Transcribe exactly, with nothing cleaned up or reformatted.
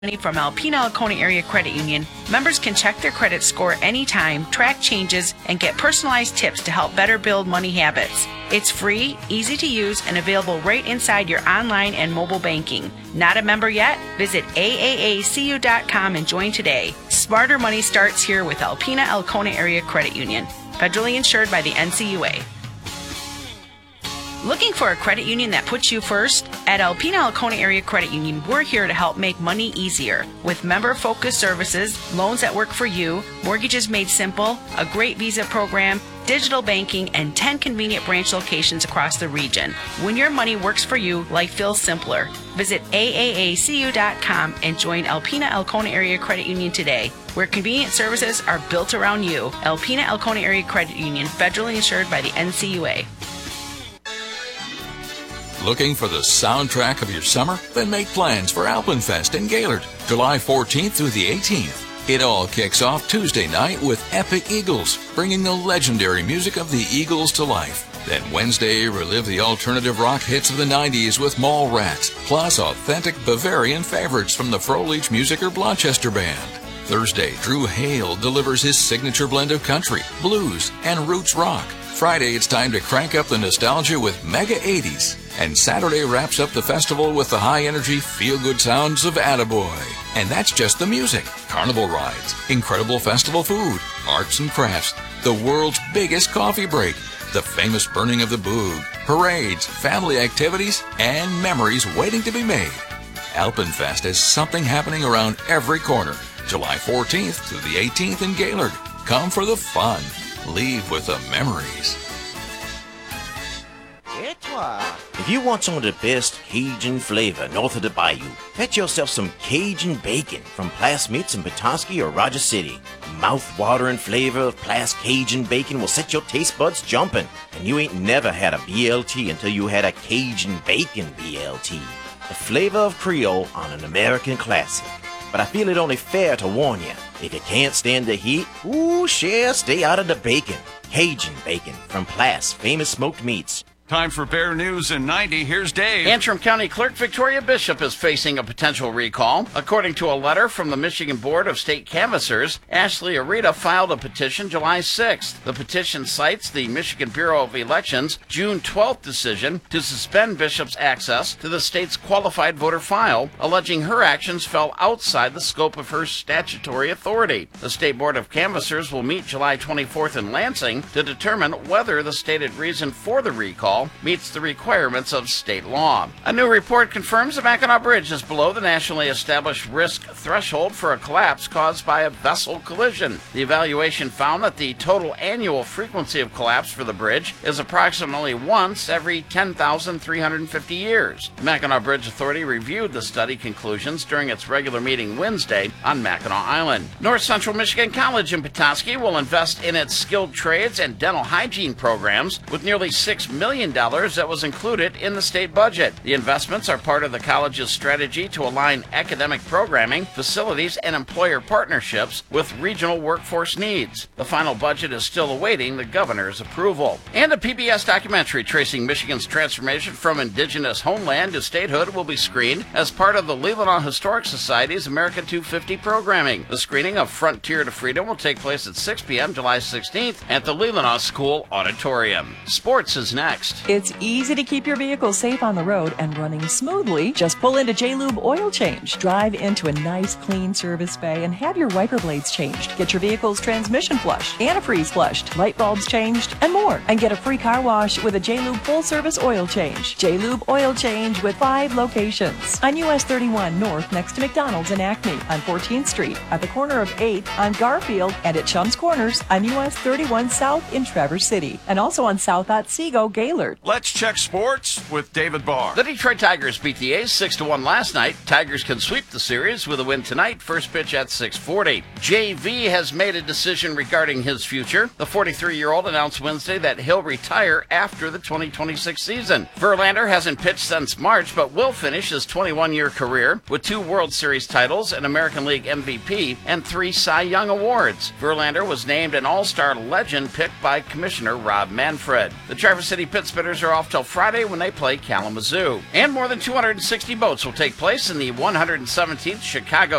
Money from Alpena Alcona Area Credit Union, members can check their credit score anytime, track changes, and get personalized tips to help better build money habits. It's free, easy to use, and available right inside your online and mobile banking. Not a member yet? Visit A A A C U dot com and join today. Smarter money starts here with Alpena Alcona Area Credit Union. Federally insured by the N C U A. Looking for a credit union that puts you first? At Alpena Alcona Area Credit Union, we're here to help make money easier. With member-focused services, loans that work for you, mortgages made simple, a great visa program, digital banking, and ten convenient branch locations across the region. When your money works for you, life feels simpler. Visit A A A C U dot com and join Alpena Alcona Area Credit Union today, where convenient services are built around you. Alpena Alcona Area Credit Union, federally insured by the N C U A. Looking for the soundtrack of your summer? Then make plans for Alpenfest in Gaylord, July fourteenth through the eighteenth. It all kicks off Tuesday night with Epic Eagles, bringing the legendary music of the Eagles to life. Then Wednesday, relive the alternative rock hits of the nineties with Mallrats, plus authentic Bavarian favorites from the Froelich Musiker Blanchester Band. Thursday, Drew Hale delivers his signature blend of country, blues, and roots rock. Friday, it's time to crank up the nostalgia with Mega eighties. And Saturday wraps up the festival with the high-energy, feel-good sounds of Attaboy. And that's just the music. Carnival rides, incredible festival food, arts and crafts, the world's biggest coffee break, the famous burning of the boog, parades, family activities, and memories waiting to be made. Alpenfest has something happening around every corner. July fourteenth through the eighteenth in Gaylord. Come for the fun. Leave with the memories. If you want some of the best Cajun flavor north of the bayou, fetch yourself some Cajun bacon from Plas Meats in Petoskey or Roger City. Mouth-watering flavor of Plas Cajun bacon will set your taste buds jumping, and you ain't never had a B L T until you had a Cajun bacon B L T. The flavor of Creole on an American classic. But I feel it only fair to warn you, if you can't stand the heat, ooh, share, stay out of the bacon. Cajun bacon from Plas Famous Smoked Meats. Time for Bear News in ninety. Here's Dave. Antrim County Clerk Victoria Bishop is facing a potential recall. According to a letter from the Michigan Board of State Canvassers, Ashley Arita filed a petition July sixth. The petition cites the Michigan Bureau of Elections' June twelfth decision to suspend Bishop's access to the state's qualified voter file, alleging her actions fell outside the scope of her statutory authority. The State Board of Canvassers will meet July twenty-fourth in Lansing to determine whether the stated reason for the recall meets the requirements of state law. A new report confirms the Mackinac Bridge is below the nationally established risk threshold for a collapse caused by a vessel collision. The evaluation found that the total annual frequency of collapse for the bridge is approximately once every ten thousand three hundred fifty years. The Mackinac Bridge Authority reviewed the study conclusions during its regular meeting Wednesday on Mackinac Island. North Central Michigan College in Petoskey will invest in its skilled trades and dental hygiene programs with nearly six million dollars that was included in the state budget. The investments are part of the college's strategy to align academic programming, facilities, and employer partnerships with regional workforce needs. The final budget is still awaiting the governor's approval. And a P B S documentary tracing Michigan's transformation from indigenous homeland to statehood will be screened as part of the Leelanau Historic Society's America two fifty programming. The screening of Frontier to Freedom will take place at six p.m. July sixteenth at the Leelanau School Auditorium. Sports is next. It's easy to keep your vehicle safe on the road and running smoothly. Just pull into J-Lube Oil Change. Drive into a nice, clean service bay and have your wiper blades changed. Get your vehicle's transmission flushed, antifreeze flushed, light bulbs changed, and more. And get a free car wash with a J-Lube full-service oil change. J-Lube Oil Change with five locations. On U S thirty-one North next to McDonald's and Acme. On fourteenth Street. At the corner of eighth on Garfield. And at Chum's Corners on U S thirty-one South in Traverse City. And also on South Otsego, Gaylord. Let's check sports with David Barr. The Detroit Tigers beat the A's six to one last night. Tigers can sweep the series with a win tonight. First pitch at six forty. J V has made a decision regarding his future. The forty-three-year-old announced Wednesday that he'll retire after the twenty twenty-six season. Verlander hasn't pitched since March, but will finish his twenty-one-year career with two World Series titles, an American League M V P, and three Cy Young awards. Verlander was named an All-Star legend picked by Commissioner Rob Manfred. The Traverse City Pittsburgh Spitters are off till Friday when they play Kalamazoo. And more than two hundred sixty boats will take place in the one hundred seventeenth Chicago